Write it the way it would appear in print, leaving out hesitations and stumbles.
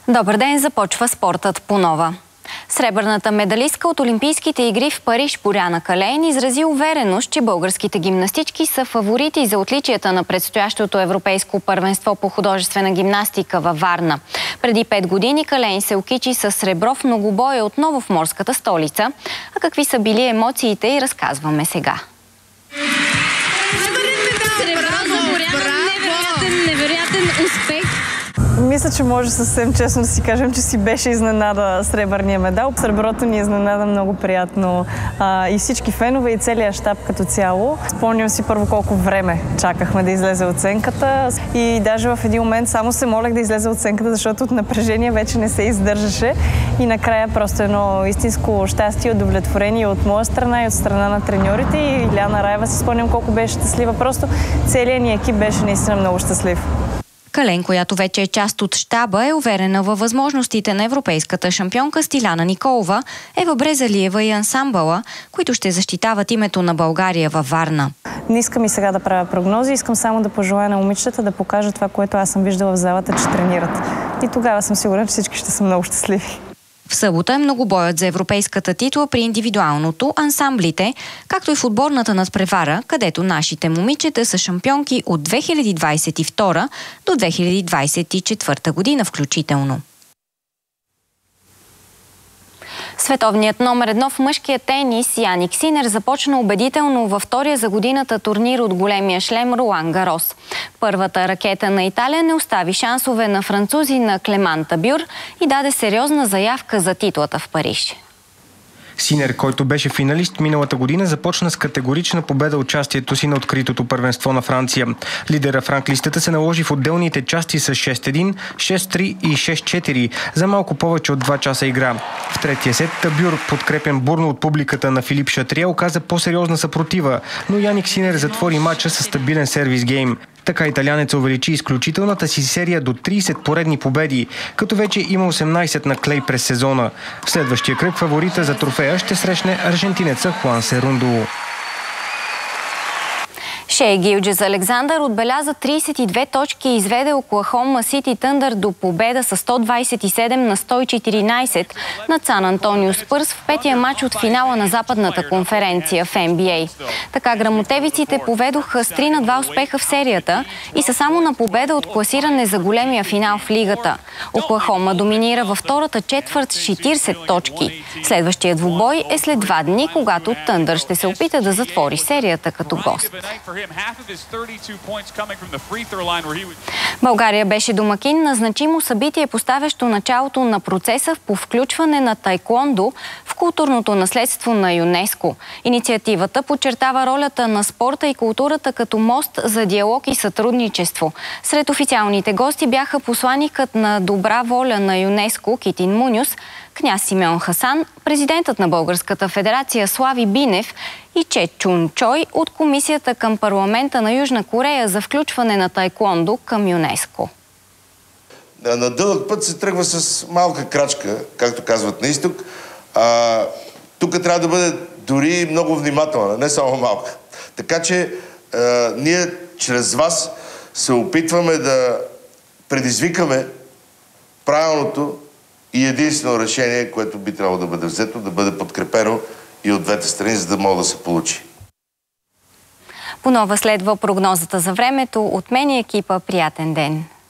Добър ден, започва спортът по нова. Сребърната медалистка от Олимпийските игри в Париж Боряна Калейн изрази увереност, че българските гимнастички са фаворити за отличията на предстоящото европейско първенство по художествена гимнастика във Варна. Преди 5 години Калейн се окичи с сребро в многобоя отново в морската столица. А какви са били емоциите и разказваме сега. Невероятен успех! Мисля, че може съвсем честно да си кажем, че си беше изненада сребърния медал. Среброто ни изненада много приятно. И всички фенове, и целият щаб като цяло. Спомням си първо колко време чакахме да излезе оценката. И даже в един момент само се молех да излезе оценката, защото от напрежение вече не се издържаше. И накрая просто едно истинско щастие, удовлетворение от моя страна и от страна на треньорите. И Иляна Раева си спомням колко беше щастлива. Просто целият ни екип беше наистина много щастлив. Калейн, която вече е част от щаба, е уверена във възможностите на европейската шампионка Стиляна Николова, Ева Брезалиева и ансамбъла, които ще защитават името на България във Варна. Не искам и сега да правя прогнози, искам само да пожелая на момичетата да покажат това, което аз съм виждала в залата, че тренират. И тогава съм сигурна, че всички ще са много щастливи. В събота е многобоят за европейската титла при индивидуалното, ансамблите, както и в отборната надпревара, където нашите момичета са шампионки от 2022 до 2024 година включително. Световният номер 1 в мъжкия тенис Яник Синер започна убедително във втория за годината турнир от големия шлем Ролан Гарос. Първата ракета на Италия не остави шансове на французи на Клеман Табюр и даде сериозна заявка за титлата в Париж. Синер, който беше финалист миналата година, започна с категорична победа участието си на откритото първенство на Франция. Лидера в ранглистата се наложи в отделните части с 6-1, 6-3 и 6-4 за малко повече от 2 часа игра. В третия сет Табюр, подкрепен бурно от публиката на Филип Шатрие, оказа по-сериозна съпротива, но Яник Синер затвори матча с стабилен сервис гейм. Така италянец увеличи изключителната си серия до 30 поредни победи, като вече има 18 на клей през сезона. В следващия кръг фаворита за трофея ще срещне аржентинеца Хуан Серундо. Шей Гилджес-Александър отбеляза 32 точки и изведе Оклахома Сити Тъндър до победа с 127-114 над Сан Антонио Спърс в петия матч от финала на Западната конференция в NBA. Така грамотевиците поведоха с 3-2 успеха в серията и са само на победа от класиране за големия финал в лигата. Оклахома доминира във втората четвърт с 40 точки. Следващият двубой е след 2 дни, когато Тъндър ще се опита да затвори серията като гост. България беше домакин на значимо събитие, поставящо началото на процеса по включване на таеквондо в културното наследство на ЮНЕСКО. Инициативата подчертава ролята на спорта и културата като мост за диалог и сътрудничество. Сред официалните гости бяха посланикът на добра воля на ЮНЕСКО Китин Мунюс, княз Симеон Хасан, президентът на Българската федерация Слави Бинев и Че Чун Чой от Комисията към парламента на Южна Корея за включване на таеквондо към ЮНЕСКО. На дълъг път се тръгва с малка крачка, както казват на изток. Тук трябва да бъде дори много внимателна, не само малка. Така че ние чрез вас се опитваме да предизвикаме правилното и единствено решение, което би трябвало да бъде взето, да бъде подкрепено и от двете страни, за да може да се получи. По нова следва прогнозата за времето. От мен и екипа, приятен ден!